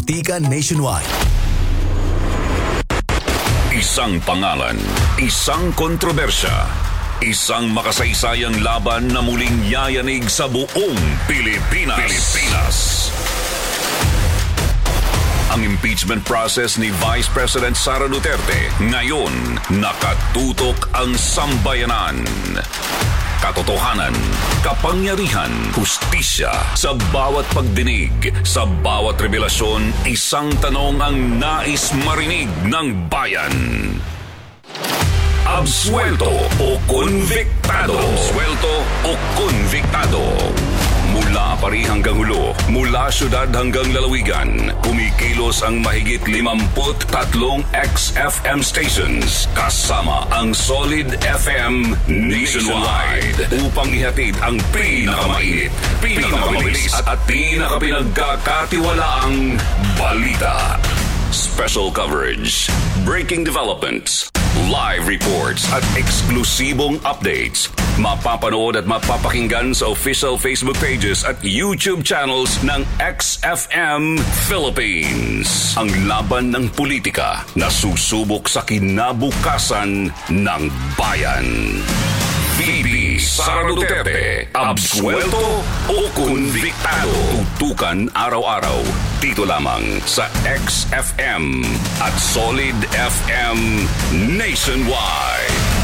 politika nationwide. Isang pangalan, isang kontrobersya, isang makasaysayang laban na muling yayanig sa buong Pilipinas. Ang impeachment process ni Vice President Sara Duterte ngayon nakatutok ang sambayanan. Katotohanan, kapangyarihan, hustisya, sa bawat pagdinig, sa bawat revelasyon, isang tanong ang nais marinig ng bayan. Absuelto o konviktado? Absuelto o konviktado? Mula Apari hanggang Hulo, mula syudad hanggang lalawigan, kumikilos ang mahigit 53 XFM stations kasama ang Solid FM nationwide upang ihatid ang pinakamainit, pinakamabilis at pinakapinagkakatiwalaang balita. Special coverage, breaking developments, live reports at eksklusibong updates. Mapapanood at mapapakinggan sa official Facebook pages at YouTube channels ng XFM Philippines. Ang laban ng politika na susubok sa kinabukasan ng bayan. VP Sara Duterte, absuelto o konviktado? Tutukan araw-araw dito lamang sa XFM at Solid FM nationwide.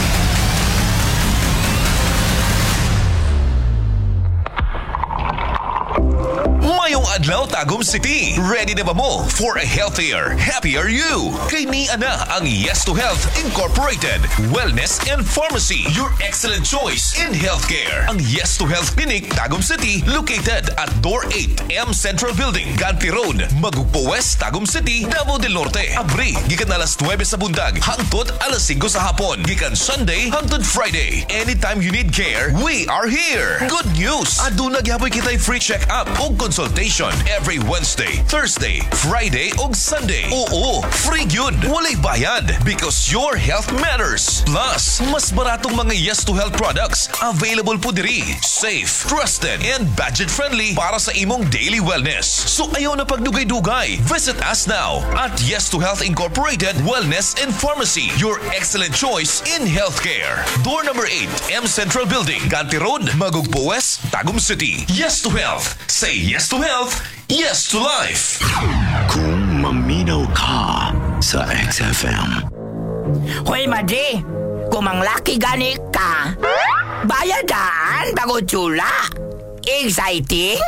Mayong adlaw Tagum City. Ready na ba mo for a healthier, happier you? Kay ni ana ang Yes to Health Incorporated Wellness and Pharmacy, your excellent choice in healthcare. Ang Yes to Health Clinic Tagum City located at Door 8 M Central Building, Ganti Road, Magugpo West, Tagum City, Davao del Norte. Abri gikan alas 9 sa bundag hangtod alas 5 sa hapon. Gikan Sunday hangtod Friday. Anytime you need care, we are here. Good news, aduna gyapon kitay free check-up o consultation every Wednesday, Thursday, Friday ug Sunday. Oo, free gyud, walay bayad because your health matters. Plus, mas baratong mga Yes to Health products available po diri. Safe, trusted, and budget-friendly para sa imong daily wellness. So ayaw na pagdugay-dugay. Visit us now at Yes to Health Incorporated Wellness and Pharmacy, your excellent choice in healthcare. Door number 8, M Central Building, Ganti Road, Magugpo West, Tagum City. Yes to Health. Say yes to health, yes to life. Kung maminaw ka sa XFM. Hoy, Madre, kung manglaki gani ka, bayadan bago tsula. Exciting?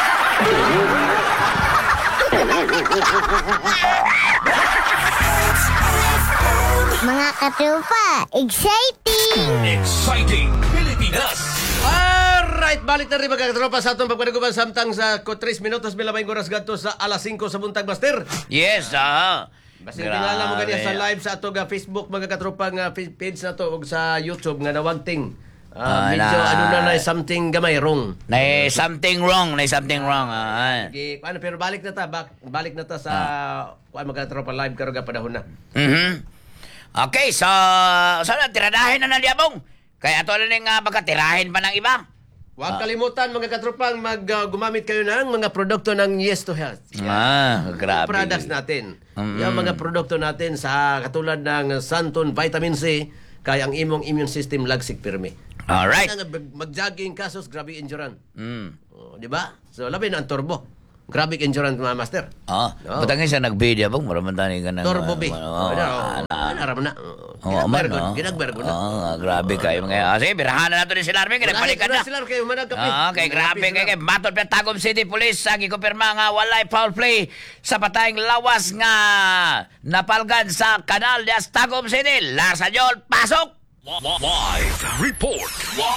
Mga katrupa, exciting! Exciting Pilipinas! Alright, balik na rin mga katropa sa atong pagpaniguban samtang sa 3 minutos milamay oras gadto sa alas 5 sa buntag, Master. Yes, Basta tingala mo ganyan sa live sa ato nga Facebook mga katropa nga page na to ug sa YouTube nga nawagting. Medyo na something gamay wrong. Na something wrong. Ano, pero balik na ta sa kuan mga katropa live karon nga panahon na. Okay, so sana tiradahin na diabong. Kaya ato na ning pagkatirahin pa ng iba. Huwag kalimutan mga katropang gumamit kayo ng mga produkto ng Yes to Health. Grabe. Products natin. Yung mga produkto natin sa katulad ng Santon Vitamin C, kaya ang imong immune system lagsik pirmi. Alright. Mag-jogging kasos, grabe endurance. Di ba? So, labi na ang turbo. Grabe endurance, mga master. Patangin siya nag-video bang maramantani ka ng... Turbo B. Aram na. Ginagbergo na. Grabe kayo mga... Sige, birahan na nato ni Silar. Ginagpalikan na. Silar kayo, managkapi. Okay, grabe kayo. Matod pa Tagum City Police. Gikumpirma nga walay foul play sa patayang lawas nga napalgan sa kanal des Tagum City. Larsanyol, pasok! Live report.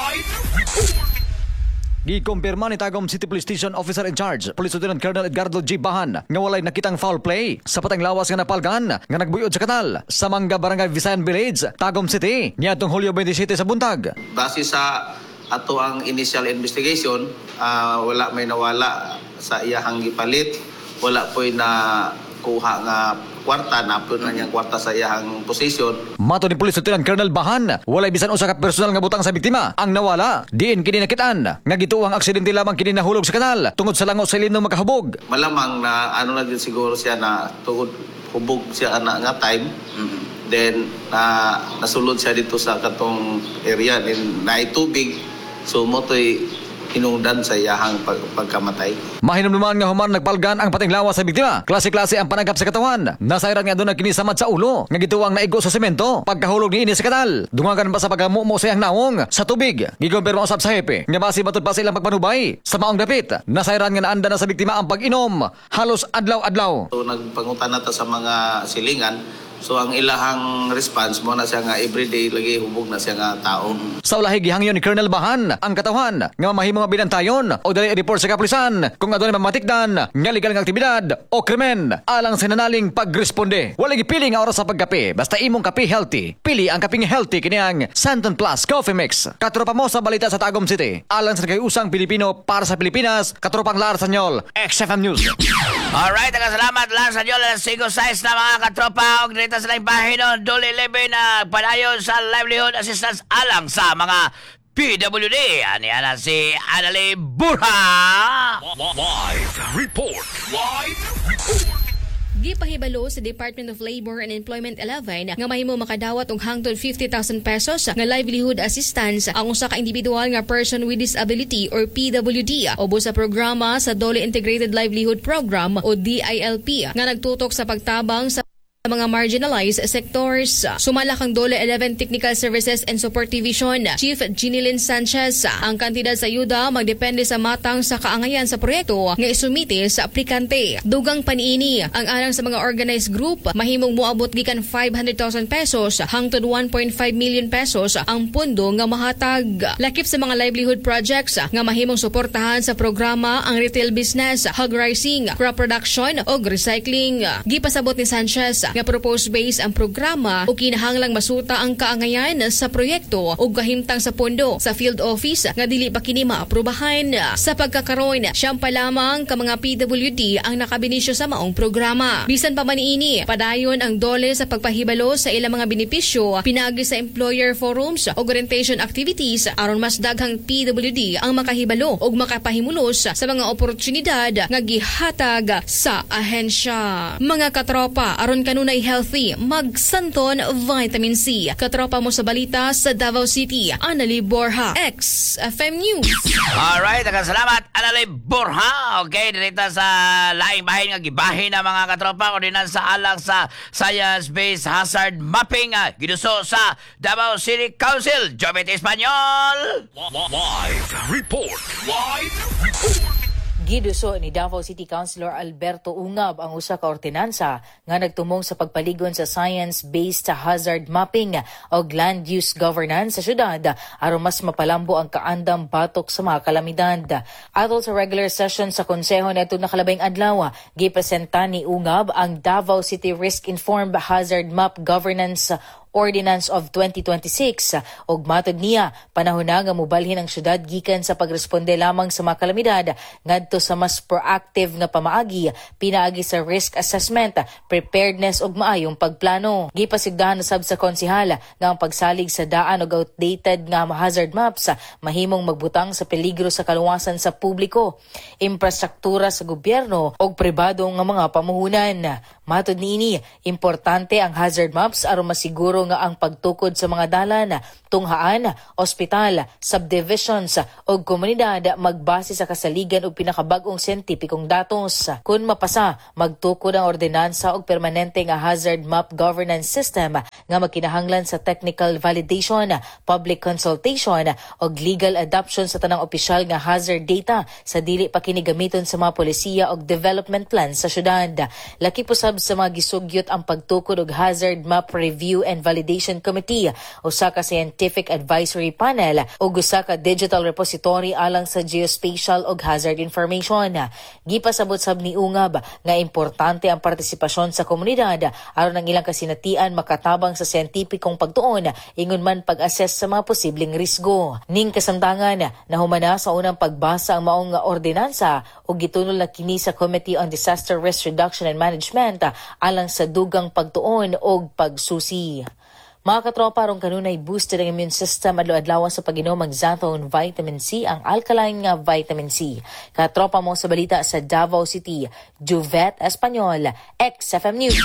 Gikumpirma ni Tagum City Police Station Officer in Charge, Police Lieutenant Colonel Edgardo G. Bahan, nga walay nakitang foul play sa patayng lawas nga napalgan nga nagbuyod sa kanal sa Mangga Barangay Visayan Village, Tagum City, niadtong Hulyo 27 sa buntag. Base sa ato ang initial investigation, wala may nawala sa iyahang gipalit, wala po'y na kuha nga kwarta, napon na niyang kwarta sa iyang posisyon. Mato ni Police Lieutenant Colonel Bahan, walay bisan usa ka personal nga butang sa biktima ang nawala. Diin kini nakitaan nga gituo ang aksidente lamang kini nahulog sa kanal tungod sa langaw sa ilin makahubog. Malamang na ano na din siguro siya na tungod hubog siya nga time. Then nasulod siya dito sa katong area, then naitubig, so motoy hinungdan sa iyahang pagkamatay. Mahinumduman nga human nagpalgan ang pating lawas sa biktima. Klase-klase ang panagap sa katawan. Nasairan nga doon kinisamad sa ulo nga gituwang naigo sa semento pagkahulog ni ini sa kanal. Dungagan pa sa pagkamumo sa iyang naong sa tubig. Gigompirma usab sa hepe nga basi matod pa silang pagpanubay sa maong dapit. Nasairan nga naanda na sa biktima ang pag-inom halos adlaw-adlaw. So nagpangutan nata sa mga silingan. So ang ilahang response mo na siya nga everyday lagi hubog na siya nga tao. Sa ulahi gihangyon ni Colonel Bahan ang katawan nga mahimo nga binantayon o dali report sa kapulisan kung adunay mamatikdan nga legal nga aktibidad o krimen alang sa nanaling pagresponde. Wala gipili nga oras sa pagkape basta imong kape healthy. Pili ang kaping healthy kini ang Santon Plus Coffee Mix. Katropa mo sa balita sa Tagum City. Alang sa nagayusang Pilipino para sa Pilipinas, katropang Lar Sanyol, XFM News. Alright, salamat lang sa Diyol. Sigo size na mga katropa. Og dito sa bahay nun, Dole 11 na panayon sa livelihood assistance alang sa mga PWD. Ani ana si Annalie Burha. Live report. Gipahibalo sa Department of Labor and Employment 11 nga mahimo makadawat og hangtod 50,000 pesos nga livelihood assistance ang usa ka individual nga person with disability or PWD obo sa programa sa Dole Integrated Livelihood Program o DILP nga nagtutok sa pagtabang sa mga marginalized sectors. Sumala kang Dole 11 Technical Services and Support Division Chief Ginilyn Sanchez. Ang kantidad sa ayuda magdepende sa matang sa kaangayan sa proyekto nga isumite sa aplikante. Dugang paniini ang alang sa mga organized group mahimong moabot gikan 500,000 pesos hangtod 1.5 million pesos ang pondo nga mahatag. Lakip sa mga livelihood projects nga mahimong suportahan sa programa ang retail business, hog raising, crop production o recycling. Gipasabot ni Sanchez nga proposed base ang programa o kinahanglang masuta ang kaangayan sa proyekto o kahimtang sa pondo sa field office nga dili pa kini maaprubahan. Sa pagkakaroon, siyam pa lamang ka mga PWD ang nakabenisyo sa maong programa. Bisan pa man niini, padayon ang Dole sa pagpahibalo sa ilang mga benepisyo pinagi sa employer forums o orientation activities aron mas daghang PWD ang makahibalo o makapahimulos sa mga oportunidad nga gihatag sa ahensya. Mga katropa, aron kanunay healthy, mag-Santon Vitamin C. Katropa mo sa balita sa Davao City, Annalie Borja, XFM News. Alright, salamat Annalie Borja. Okay, dito sa laing bahin nga gibahin na mga katropa ordinansa alang sa science-based hazard mapping giduso sa Davao City Council. Jobit Espanyol. Live report. Giduso ni Davao City Councilor Alberto Ungab ang usa ka ordinansa nga nagtumong sa pagpaligon sa science-based hazard mapping o land use governance sa syudad aron mas mapalambo ang kaandam batok sa mga kalamidad. Atol sa regular session sa konseho nitong nakalabing adlaw, gipresenta ni Ungab ang Davao City Risk-Informed Hazard Map Governance Ordinance of 2026 ug matod niya panahon na nga mobalhin ang syudad gikan sa pagresponde lamang sa mga kalamidad ngadto sa mas proactive nga pamaagi pinaagi sa risk assessment, preparedness ug maayong pagplano. Gipasigdahan sab sa konsehal nga ang pagsalig sa daan ug outdated nga hazard maps mahimong magbutang sa peligro sa kaluwasan sa publiko, infrastruktura sa gobyerno ug pribado nga mga pamuhunan. Matod niini, importante ang hazard maps aron masiguro nga ang pagtukod sa mga dalan, tunghaan, ospital, subdivisions o komunidad magbase sa kasaligan o pinakabag-ong siyentipikong datos. Kung mapasa, magtukod ang ordinansa o permanente nga hazard map governance system nga magkinahanglan sa technical validation, public consultation o legal adoption sa tanang opisyal nga hazard data sa dili pa kini gamiton sa mga polisiya o development plan sa syudad. Laki po sab sa mga gisugyot ang pagtukod og hazard map review and Validation Committee, usa ka Scientific Advisory Panel ug usa ka Digital Repository alang sa geospatial ug hazard information. Gipasabot sab ni Ungab nga importante ang partisipasyon sa komunidad aron ang ilang kasinatian makatabang sa siyentipikong pagtuon ingon man pag-assess sa mga posibleng risgo. Ning kasamtangan nahumana sa unang pagbasa ang maong ordinansa ug gitunol na kini sa Committee on Disaster Risk Reduction and Management alang sa dugang pagtuon og pagsusi. Mga katropa, rong kanunay boosted ang immune system adlaw-adlaw sa pag-inom ang Zathone Vitamin C, ang alkaline nga vitamin C. Katropa mo sa balita sa Davao City, Juvet Espanyol, XFM News.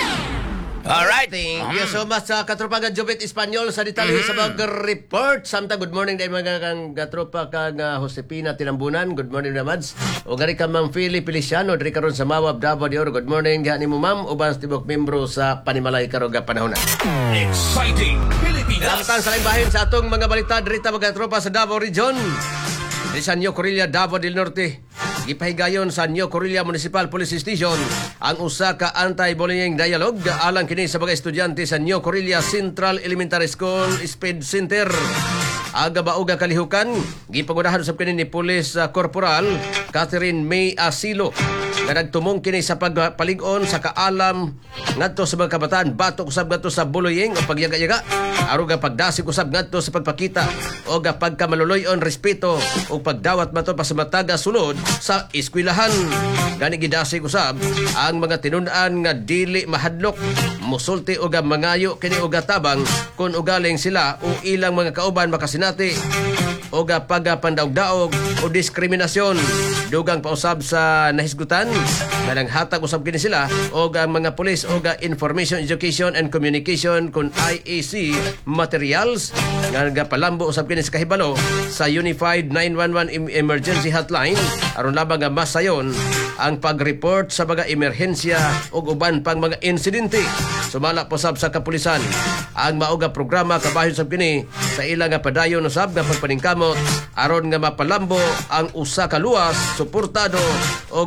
Alright. Thank you so much sa katropa nga Jubit Espanyol sa detalye sa mga report. Samtang good morning dahil mga katropa kang Josepina Tinambunan. Good morning na mads. O gari ka Ma'am Philly Feliciano, dari karon sa Mawab, Davao de Oro. Good morning. Gani mo ma'am, uban sa tibok membro sa Panimalay karoga panahon. Exciting Pilipinas. Samtang sa bahin sa atong mga balita dirita mga katropa sa Davao Region. Di San Corilla, Davao del Norte. Gipahigayon sa New Corilla Municipal Police Station ang usa ka anti-bullying dialogue alang kini sa mga estudyante sa New Corilla Central Elementary School Speed Center. Aga bauga kalihukan, gipangunahan usab kini ni Police Corporal Catherine May Asilo nga nagtumong kini sa pagpalig-on sa kaalam ngadto sa mga kabataan, batok usab ngadto sa bullying o pagyaga-yaga, aron nga pagdasig usab ngadto sa pagpakita o nga pagkamaluloy-on respeto o pagdawat mato pa sa mataga sulod sa eskwelahan. Gani gidasig usab ang mga tinun-an nga dili mahadlok, musulti o nga mangayo kini o tabang kung ugaling sila o ilang mga kauban makasinati o nga pagpandaog-daog o diskriminasyon. Dugang pausab sa nahisgutan nga nanghatag usab kini sila o ang mga pulis o Information Education and Communication kun IEC materials nga palambo usab kini sa kahibalo sa Unified 911 Emergency Hotline aron labang nga masayon ang pag-report sa mga emerhensya o uban pang mga insidente. Sumala po sab sa kapulisan ang mauga programa kabahin sab kini sa ilang nga padayon usab nga pagpaningkamot aron nga mapalambo ang usa ka luwas suportado og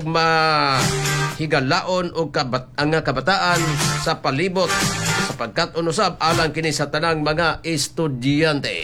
mahigalaon og ang kabataan sa palibot sapagkat unusab alang kini sa tanang mga estudyante.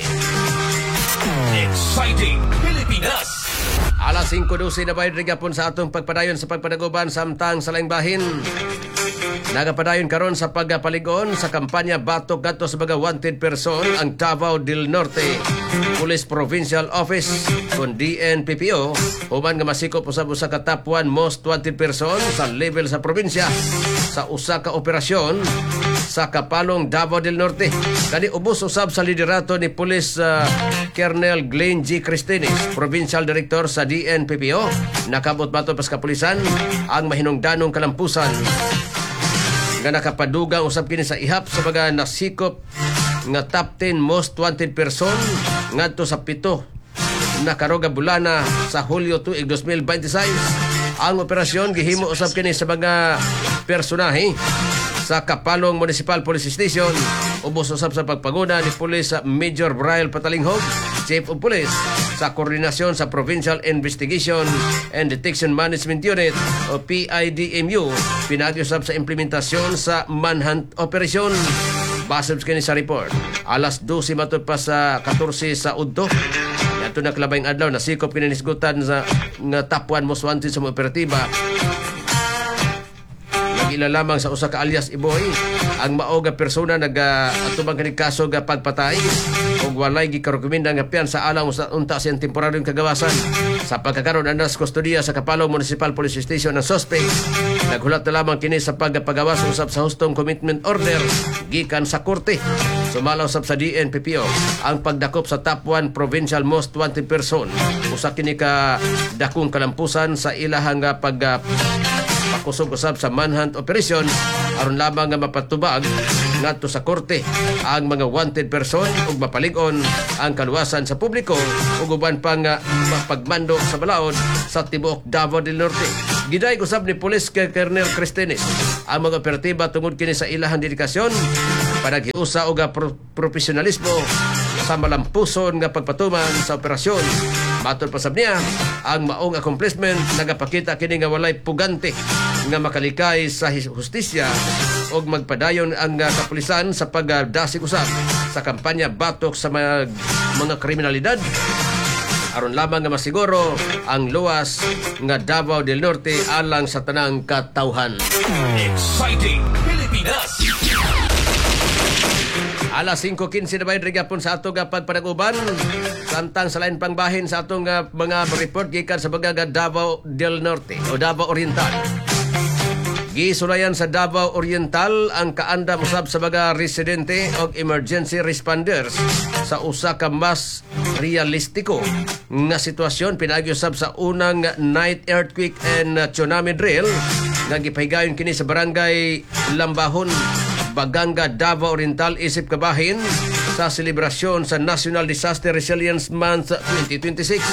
Exciting Pilipinas. Alas 5:12 na bayad rigapon sa atong pagpadayon sa pagpadaguban samtang sa laing bahin. Nagapadayon karon sa pagpaligon sa kampanya batok gadto sa mga wanted person ang Davao del Norte Police Provincial Office kun DNPPO human nga masikop usab usa ka top 1 most wanted person sa level sa probinsya sa usa ka operasyon sa Kapalong, Davao del Norte. Kani ubos usab sa liderato ni Police Colonel Glenn G. Cristines, Provincial Director sa DNPPO. Nakabot bato pas kapulisan ang mahinungdanong kalampusan nga nakapadugang usab kini sa ihap sa mga nasikop nga top 10 most wanted person ngadto sa 7 na karoga bulana sa Hulyo 2, 2026. Ang operasyon gihimo usab kini sa mga personahe sa Kapalong Municipal Police Station. Ubos usab sa pagpaguna ni Police Major Brian Patalinghog, Chief of Police sa koordinasyon sa Provincial Investigation and Detection Management Unit o PIDMU. Pinag-usab sa implementasyon sa manhunt operation. Basab kini sa report. Alas 12 matod pa sa 14 sa Udto. Yato na klabayng adlaw nasikop kini nisgutan sa nga top 1 most wanted sa mga operatiba. Ila lamang sa usa ka alias Iboy ang maoga persona atubang kini kaso nga pagpatay ug walay gikarekomenda nga piyansa alang sa unta siyang temporaryong kagawasan. Sa pagkakaroon anas kustodiya sa Kapalong Municipal Police Station ng suspect, naghulat na lamang kini sa pagpagawas usab sa hustong commitment order gikan sa korte. Sumala usab sa DNPPO ang pagdakop sa top 1 provincial most wanted person. Usa kini ka dakong kalampusan sa ilahang pakusog usab sa manhunt operation aron lamang nga mapatubag ngadto sa korte ang mga wanted person ug mapalig-on ang kaluwasan sa publiko ug uban pang mapagmando sa balaod sa tibuok Davao del Norte. Giday usab ni Police Colonel Cristines ang mga operatiba tungod kini sa ilahang dedikasyon, panaghiusa ug profesionalismo sa malampuson nga pagpatuman sa operasyon. Matod pasab niya ang maong accomplishment nagapakita kini nga walay pugante nga makalikay sa hustisya o magpadayon ang kapulisan sa pagdasig usab sa kampanya batok sa mga kriminalidad aron lamang nga masiguro ang luwas nga Davao del Norte alang sa tanang katawhan. Exciting Pilipinas! Alas 5:15 na bayad rigapon sa atong pagpanaguban. Samtang sa lain pang bahin sa atong mga report gikan sa baga Davao del Norte o Davao Oriental. Gisulayan sa Davao Oriental ang kaandam usab sa mga residente o emergency responders sa usa ka mas realistiko nga sitwasyon pinagi usab sa unang night earthquake and tsunami drill nga gipahigayon kini sa barangay Lambahon, Baganga, Davao Oriental isip kabahin sa selebrasyon sa National Disaster Resilience Month 2026.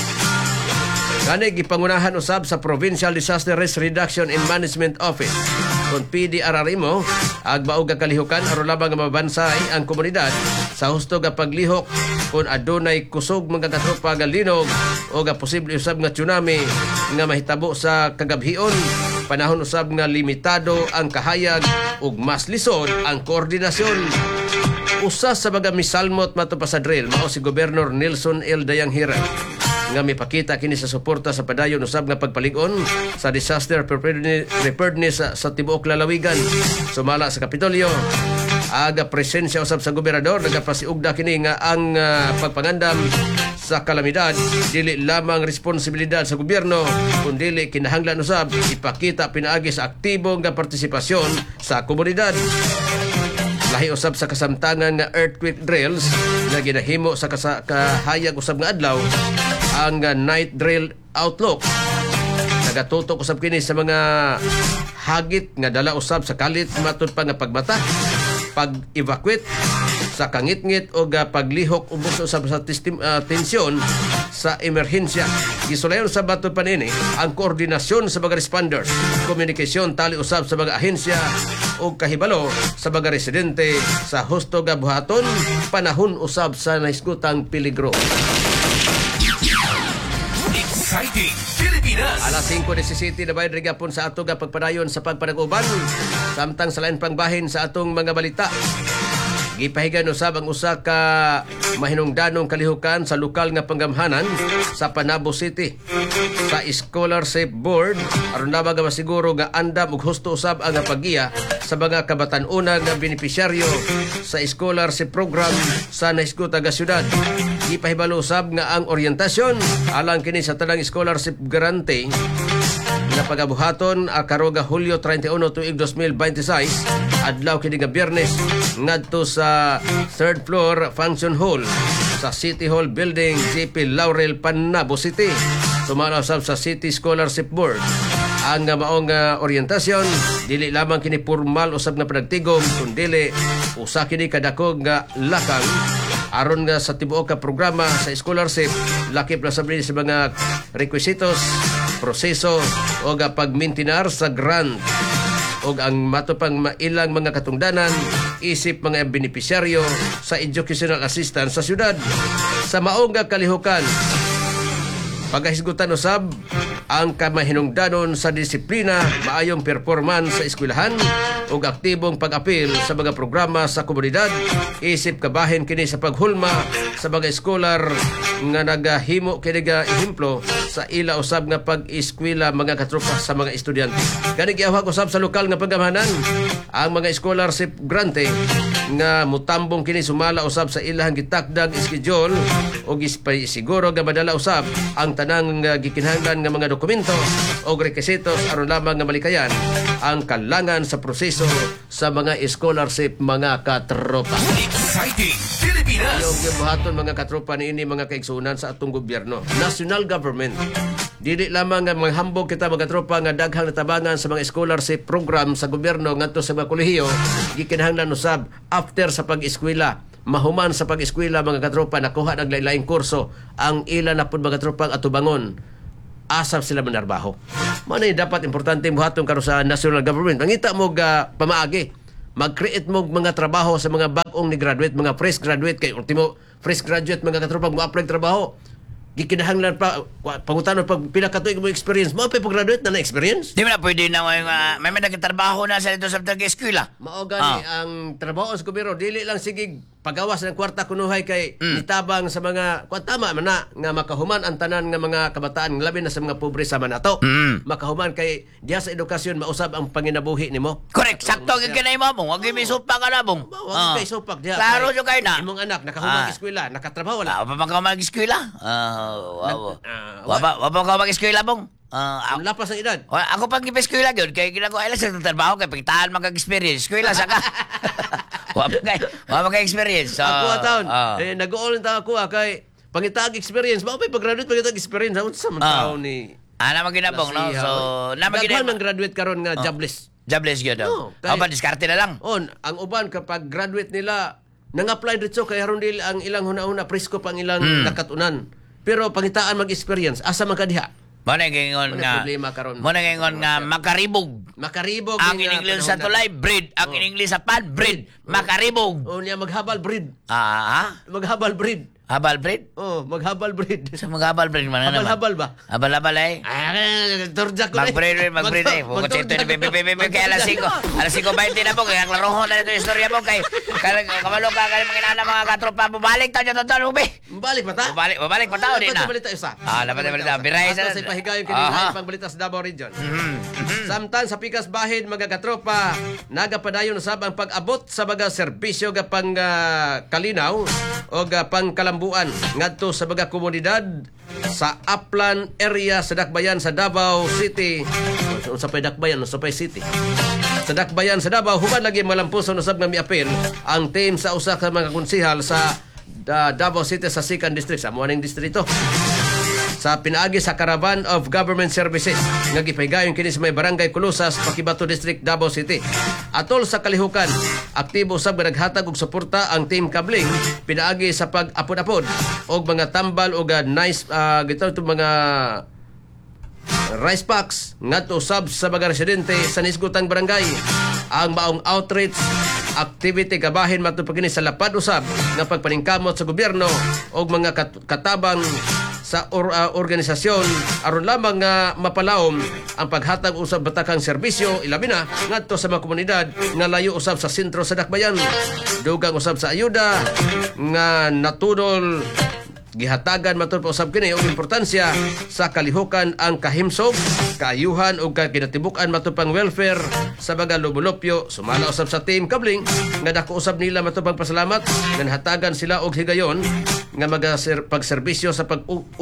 Kani gipangunahan usab sa Provincial Disaster Risk Reduction and Management Office kon PDRRMO agbaog nga kalihukan aron lamang nga mabansay ang komunidad sa husto nga paglihok kung adunay kusog mga katropa nga linog o nga posible usab nga tsunami nga mahitabo sa kagabhion. Panahon usab nga limitado ang kahayag ug mas lisod ang koordinasyon. Usa sa mga misalmot mato pa sa drill mao si Gobernador Nelson L. Dayanghira nga mipakita kini sa suporta sa padayon usab nga pagpalig-on sa disaster preparedness sa tibuok lalawigan. Sumala sa Kapitolyo aga presensya usab sa gobernador nagapasiugda kini nga ang pagpangandam sa kalamidad dili lamang responsibilidad sa gobyerno kundi dili kinahanglan usab ipakita pinaagi sa aktibong nga partisipasyon sa komunidad. Lahi usab sa kasamtangan nga earthquake drills nga ginahimo sa kahayag usab nga adlaw ang night drill outlook. Nagatutok usab kini sa mga hagit nga dala usab sa kalit matud pa nga pagbata, pag-evacuate sa kangit-ngit o paglihok ubos usab sa tensyon sa emerhensya. Gisulayon sa batud pa nini ang koordinasyon sa mga responders, komunikasyon tali usab sa mga ahensya o kahibalo sa mga residente sa husto nga buhaton panahon usab sa nahiskutang peligro. Exciting Pilipinas! Alas 5:17 na bayad rigapon sa atong pagpadayon sa pagpanaguban. Samtang sa lain pang bahin sa atong mga balita. Gipahigan usab ang usa ka mahinungdanong kalihukan sa lokal nga panggamhanan sa Panabo City sa Scholarship Board aron lamang nga masiguro nga andam ug husto usab ang paggiya sa mga kabatan-una nga benepisyaryo sa scholarship program sa nahisguta nga syudad. Gipahibalo usab nga ang oryentasyon alang kini sa tanang scholarship grante na pagabuhaton karoga Hulyo 31 tuig 2026 adlaw kini nga Biyernes ngadto sa 3rd floor function hall sa City Hall Building, JP Laurel, Panabo City. Sumala usab sa City Scholarship Board ang maong oryentasyon dili lamang kini formal usab nga panagtigom kundi usa kini kadako nga lakang aron nga sa tibuok ka programa sa scholarship lakip na sabi sa mga requisitos, proseso o pagmintinar sa grant o ang matupang mailang mga katungdanan isip mga benepisyaryo sa educational assistance sa syudad. Sa maong kalihukan paghisgutan usab ang kamahinungdanon sa disiplina, maayong performance sa eskwelahan ug aktibong pag-apil sa mga programa sa komunidad isip kabahin kini sa paghulma sa mga scholar nga nagahimo kini nga ehemplo sa ila usab nga pag-eskwela mga katropa sa mga estudyante. Kani giawhag usab sa lokal nga panggamhanan ang mga scholarship grante nga mutambong kini sumala usab sa ilahang gitakdag schedule ug siguro nga madala usab ang tanang gikinahanglan nga mga dokumento o requisitos aron lamang nga malikayan ang kalangan sa proseso sa mga scholarship mga katropa. Exciting Pilipinas! Yung buhaton mga katropa niini mga kaigsunan sa atong gobyerno, national government. Dili lamang nga maghambog kita mga katropa nga daghang natabangan sa mga scholarship program sa gobyerno ngadto sa mga kolehiyo, gikinahanglan usab after sa pag-eskwela. Mahuman sa pag-eskwela mga katropa nakuha ng lain-laing kurso ang ilan na pud mga katropang atubangon asap sila manarbaho. Mano dapat importante buhaton karon sa national government. Mangita mo pamaagi. Mag-create mo mga trabaho sa mga bagong ni graduate, mga fresh graduate kay ultimo fresh graduate mga katropang mo-apply trabaho. gikinahanglan pa pangutanon pag pila ka tuig mo experience mo pa graduate na experience. Di mo na pwede na may nagtrabaho na sa dito sa eskwela. Mao gani ang trabaho sa gobyerno dili lang sige pagawas ng kwarta kunuhay kay nitabang sa mga tama man na nga makahuman ang tanan nga mga kabataan labi na sa mga pobre sa manato. Makahuman kay diha sa edukasyon mausab ang panginabuhi nimo. Correct, sakto gyud kanay mo bong. Wag mi supak ka na bong. Wag kay supak diha. Klaro jud kay na. Imong anak nakahuman eskwela, nakatrabaho wala. Pa ka mag-eskwela? Wapa ka mag-eskwela bong? Ang lapas ng edad. Ako pag eskwela gyud kay ginagawa ila sa trabaho kay pagtaan mag-experience. Eskwela sa ka. Wapa kay experience. Ako taon. Nag-all ta ako kay pangitag experience. Mao pay pag-graduate pangitag experience sa man taon ni. Ana maginabong no. So na maginabong graduate karon nga jobless. Jobless gyud. Pa diskarte na lang. Ang uban kapag graduate nila nang-apply dito kay haron dili ang ilang huna-huna presko pang ilang nakatunan. Pero pangitaan mag-experience asa man kadiha. Mo na gingon nga. Mo na gingon nga makaribog. Makaribog ang in English sa tulay breed, ang in English sa pan breed, makaribog. Niya maghabal breed. Maghabal breed. Habal breed? Maghabal breed. Sa maghabal breed man naman. Habal ba? Habal eh. Turjak ko. Mag-breed eh. Kung ito ni Bebe kay alas 5. Alas 5:20 na po kaya klarohon na ito yung istorya mo kay kamalo ka kay mga inana mga katropa bumalik ta dito to Ruby. Balik pa ta? Bumalik pa ta din na. Balita isa. Dapat balita. Biray sa pahigayon kini pang balita sa Davao Region. Samtang sa pikas bahin mga katropa nagapadayon usab ang pag-abot sa mga serbisyo gapang kalinaw o gapang kalambuan ngadto sa mga komunidad sa Upland area sa Dakbayan sa Davao City. Sa Dakbayan sa City. Sa Dakbayan sa Davao human lagi malampuson usab nga miapil ang team sa usa ka mga konsehal sa Davao City sa 2nd District sa Muaning Distrito. Sa pinaagi sa Caravan of Government Services nga gipahigayon kini sa may Barangay Kulusas, Pakibato District, Davao City. Atol sa kalihukan, aktibo usab nga naghatag og suporta ang Team Kabling pinaagi sa pag-apod-apod og mga tambal og nice mga rice packs ngadto usab sa mga residente sa nisgutang barangay. Ang maong outreach activity gabahin matupad kini sa lapad usab nga pagpaningkamot sa gobyerno og mga katabang sa organisasyon aron lamang nga mapalawom ang paghatag usab batakang serbisyo ilabi na ngadto sa mga komunidad nga layo usab sa sentro sa Dakbayan. Dugang usab sa ayuda nga natudol gihatagan matud pa usab kini og importansya sa kalihukan ang kahimsog, kaayuhan ug kinatibuk-an matud pang welfare sa mga lubulopyo. Sumala usab sa Team Kabling nga dako usab nila matud pang pasalamat nga hatagan sila og higayon nga pagserbisyo sa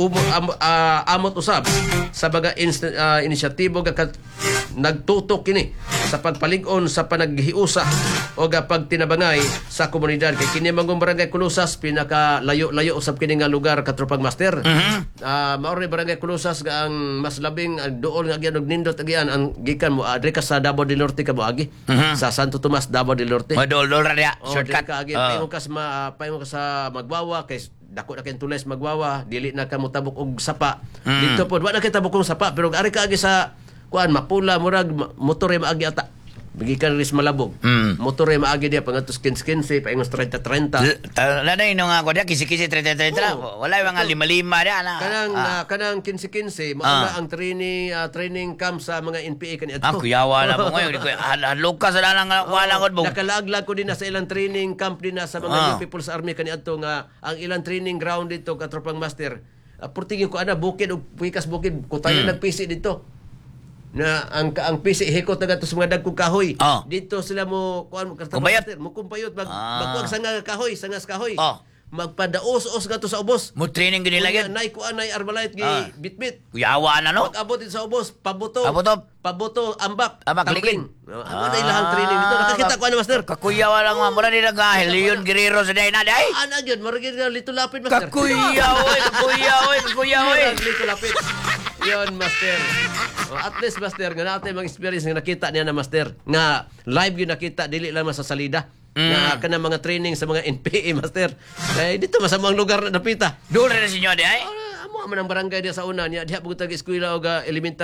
amot usab sa mga inisyatibo nga nagtutok kini sa pagpalig-on sa panaghiusa o pagtinabangay sa komunidad kay kini mangong Barangay Kulusas pinaka layo usab kini nga lugar katropang master. Maori Barangay Kulusas nga ang mas labing dool nga gyud nindot agyan ang gikan mo adre ka sa Davao del Norte ka moagi sa Santo Tomas Davao del Norte. Madol ra dia shortcut paingon ka sa Magwawa kay dako na kay tules Magwawa dili na ka motabok og sapa. Dito pod wa na kay tabok og sapa pero ari ka agi sa kuan mapula murag motor maagi ata Bigikan ris malabog. Motor ay maagi dia pangatos 15-15 paingos 30-30. Nanay no nga ko dia kisi-kisi 30-30. Wala yung mga 5-5 dia na. Kanang 15-15 mauna ang training camp sa mga NPA kani adto. Kuyawa na mo ngayon. Lukas na lang wala god bog. Nakalaglag ko din na sa ilang training camp din na sa mga People's Army kani adto nga ang ilang training ground dito katropang master. Purtingin ko ana bukid og pikas bukid ko tayo nagpisi dito. Na ang PC hikot na gato sa mga dagkong kahoy. Dito sila mo kuan mo kumpayot magkuag sanga kahoy, sangas kahoy. Magpadaos-os gato sa ubos. Mo training gid nila gyud. Nay kuan nay arbalite gi bitbit. Kuyawa na no. Pag-abot sa ubos, pabuto ambak. Ligin. Amo na ilahang training dito. Nakakita ko ano master. Kakuyawa lang mo na nila ka Leon Guerrero sa day na day. Ana gyud marigid lito lapid master. Kakuyawa. Lito lapid. Yon master. At least master nga natin mga experience nga nakita niya na master nga live yun nakita dili lang sa salida nga kana mga training sa mga NPA master kay dito masamang lugar na napita dole na sinyo di ay amo man ang barangay dia sa una niya diha pugtag eskwela o elementary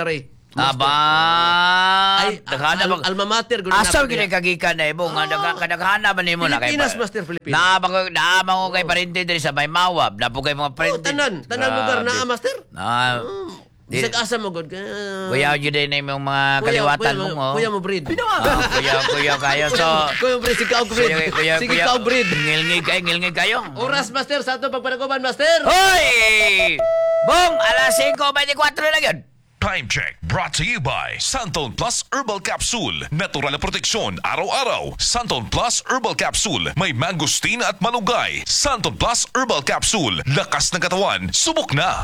Aba, Ay, alma mater. Asaw gini kagikan na ibo nga kadaghana ba nimo na kay Pilipinas, Master, Pilipinas. Naama ko kay parente diri sa May Mawab, napo kay mga parente. Tanang lugar na, Master. Isag asa mo, God. Kuya, yun din na yung mga kaliwatan mo. Kuya mo, breed. Kuya kayo. So, Kuya mo, breed. Sige, ikaw, breed. Ngilngig kayo. Oras, Master, sa ito pagpanaguban, Master. Hoy! Bong, alas 5:24 na yun. Time check brought to you by Santon Plus Herbal Capsule. Natural na proteksyon araw-araw. Santon Plus Herbal Capsule. May mangosteen at malunggay. Santon Plus Herbal Capsule. Lakas ng katawan. Subok na.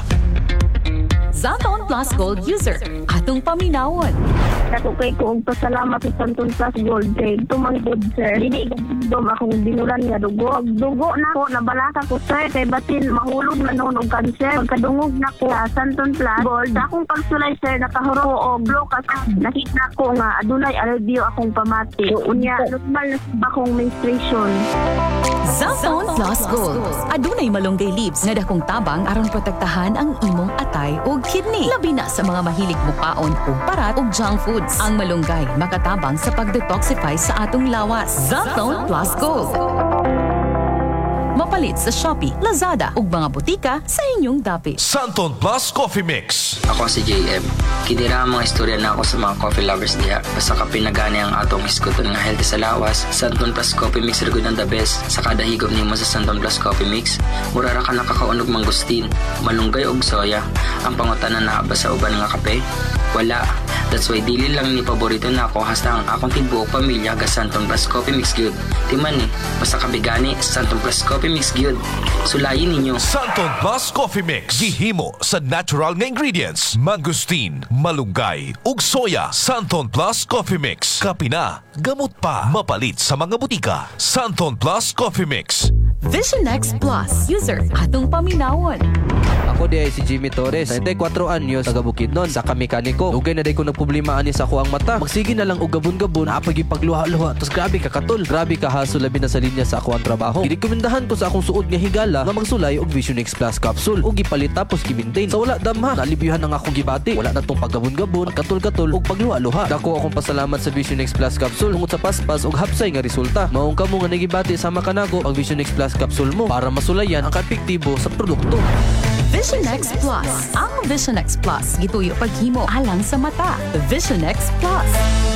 Santon Plus Gold user. Atong paminawon. Ako kay ko pasalamat sa Santon Plus Gold kay tumangkod sir. Dili igdom akong binulan nga dugo. Dugo na ko nabalaka ko sir kay batin mahulog na noon og cancer. Pagkadungog na ko sa Santon Plus Gold. Akong pagsulay sir nakahuro og blokas. Nakita ko nga adunay alivio akong pamati. Unya normal na akong menstruation. Santon Plus Gold. Adunay malunggay leaves nga dakong tabang aron protektahan ang imong atay ug kidney. Labi na sa mga mahilig mukaon ug parat ug junk foods. Ang malunggay makatabang sa pag-detoxify sa atong lawas. Santon Plus Gold. Mapalit sa Shopee, Lazada ug mga butika sa inyong dapit. Santon Plus Coffee Mix. Ako si JM. Kinira ang mga istorya na ako sa mga coffee lovers diha. Basta ka pinagani ang atong iskuton nga healthy sa lawas. Santon Plus Coffee Mix rigod ang the best. Sa kada higop nimo sa Santon Plus Coffee Mix, mura ra ka nakakaunog mangustin, malunggay og soya. Ang pangutanan na ba sa uban nga kape? Wala. That's why dili lang ni paborito na ako hasta ang akong tibuok pamilya ga Santon Plus Coffee Mix gyud. Timan ni, basta kabigani Santon Plus Coffee Mix gyud. Sulayin ninyo. Santon Plus Coffee Mix. Gihimo sa natural nga ingredients. Mangosteen, malunggay, ug soya. Santon Plus Coffee Mix. Kapina, gamot pa. Mapalit sa mga butika. Santon Plus Coffee Mix. Vision X Plus user. Atong paminawon. Ako di ay si Jimmy Torres, 94 anyos, taga Bukidnon, sa kamekaniko. Ugay na di ko nagproblema ani sa ako ang mata. Magsige na lang og gabon-gabon, apag ipagluha-luha. Tos grabe ka katol, grabe ka haso labi na sa linya sa ako ang trabaho. Girekomendahan ko sa akong suod nga higala nga magsulay og Vision X Plus capsule ug gipalit tapos gi-maintain. Sa wala damha, nalibiyuhan ang akong gibati. Wala na tong paggabon-gabon, katol-katol ug pagluha-luha. Dako akong pasalamat sa Vision X Plus capsule tungod sa paspas ug hapsay nga resulta. Maong kamo nga nagibati sama kanago ang Vision X Plus capsule mo para masulayan ang kapektibo sa produkto. Vision X Plus. Ang Vision X Plus gituyo paghimo alang sa mata. Vision X Plus.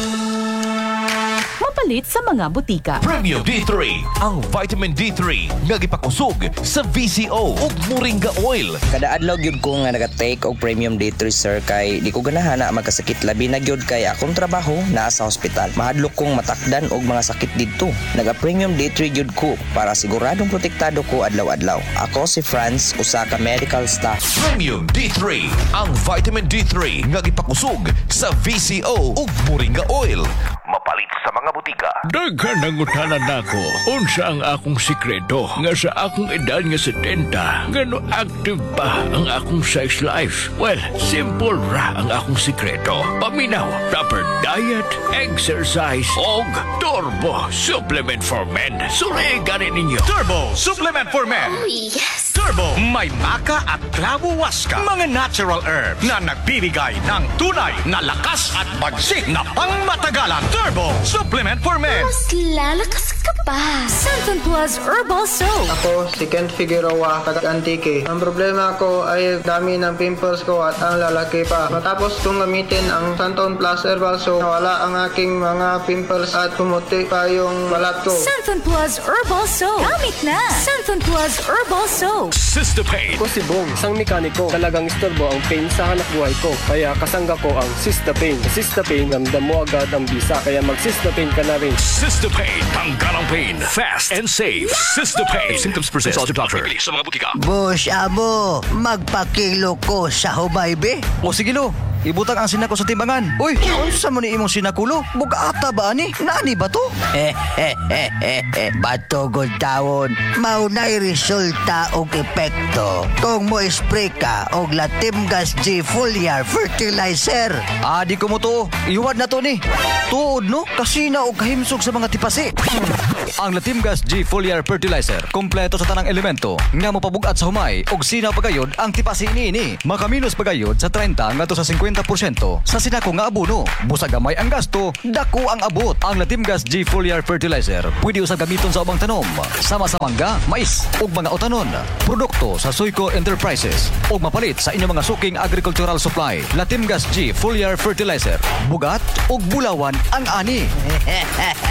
Mapalit sa mga butika. Premium D3, ang vitamin D3 nga gipakusog sa VCO ug Moringa Oil. Kada adlaw gyud ko nga naga-take og Premium D3 sir kay di ko ganahan na magkasakit labi na gyud kay akong trabaho naa sa ospital. Mahadlok kong matakdan og mga sakit didto. Naga-Premium D3 gyud ko para siguradong protektado ko adlaw-adlaw. Ako si Franz, usa ka medical staff. Premium D3, ang vitamin D3 nga gipakusog sa VCO ug Moringa Oil. Mapalit sa mga butika. Daghan ang utanan nako. Unsa ang akong sikreto nga sa akong edad nga 70, ngano active pa ang akong sex life? Well, simple ra ang akong sikreto. Paminaw, proper diet, exercise, og Turbo Supplement for Men. Suriganin ninyo. Turbo Supplement for Men. Oh, yes! Turbo, may maka at clavo waska. Mga natural herbs na nagbibigay ng tunay na lakas at bagsik na pangmatagalan. Turbo Supplement for Men. Mas lalakas ka pa. Santon Plus Herbal Soap. Ako si Kent Figueroa, taga-Antique. Ang problema ko ay dami ng pimples ko at ang lalaki pa. Matapos kong gamitin ang Santon Plus Herbal Soap, nawala ang aking mga pimples at pumuti pa yung balat ko. Santon Plus Herbal Soap. Gamit na. Santon Plus Herbal Soap. Sistapain. Ako si Bong, isang mekaniko. Talagang istorbo ang pain sa hanap buhay ko. Kaya kasangga ko ang Sistapain. Sa Sistapain, ramdam mo agad ang bisa. Kaya mag-Sistapain ka na rin. Sistapain. Tanggal ang pain. Fast and safe. Sistapain. Symptoms persist. Consult your doctor. Sa mga butika. Boss Amo, magpakilo ko sa humaybe. O sige lo, ibutang ang sinako sa timbangan. Uy, unsa mo ni imong sinakulo? Bugata ba ani? Nani ba to? Bato gud tawon. Maunay resulta og epekto. Kung mo spray ka og Latimgas G Foliar Fertilizer. Di ko mo to. Iwad na to ni. Tuod no, kasina og kahimsog sa mga tipasi. Ang Latimgas G Foliar Fertilizer, kompleto sa tanang elemento nga mopabugat sa humay og sinaw pagayod ang tipasi niini. Makaminos pagayod sa 30 ngadto sa 50 50% sa sinako nga abono. Busa gamay ang gasto, dako ang abot. Ang Latimgas G Foliar Fertilizer pwede usab gamiton sa ubang tanom, sama sa mangga, mais ug mga utanon. Produkto sa Soyco Enterprises ug mapalit sa inyong mga suking agricultural supply. Latimgas G Foliar Fertilizer, bugat ug bulawan ang ani.